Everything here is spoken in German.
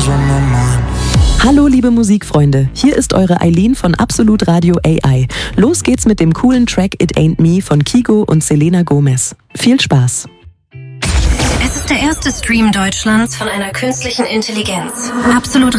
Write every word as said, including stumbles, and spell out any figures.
on my mind. Hallo liebe Musikfreunde, hier ist eure Eileen von Absolut Radio A I. Los geht's mit dem coolen Track It Ain't Me von Kygo und Selena Gomez. Viel Spaß! Es ist der erste Stream Deutschlands von einer künstlichen Intelligenz. Absolut